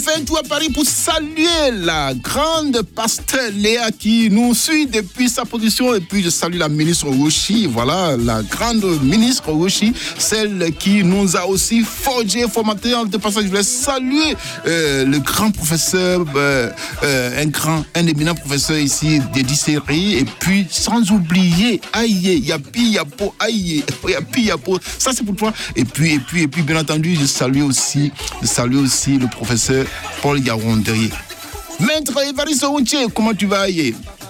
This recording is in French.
Fait tout à Paris pour saluer la grande pasteur Léa qui nous suit depuis sa position. Et puis je salue la ministre Rochi, voilà, la grande ministre Rochi, celle qui nous a aussi forgé, formaté. De passage, je voulais saluer le grand professeur, un éminent professeur ici d'Edi Seri. Et puis sans oublier Aïe, Yapi, Yapo, Aïe, Yapi, Yapo. Ça c'est pour toi. Et puis bien entendu, je salue aussi le professeur Paul Yaoundé. Maître Évariste Ounché, comment tu vas, Aïe?